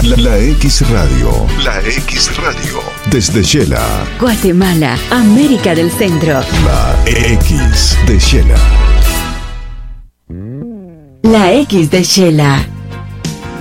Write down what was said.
La X Radio. La X Radio. Desde Shela. Guatemala, América del Centro. La X de Shela. La X de Shela.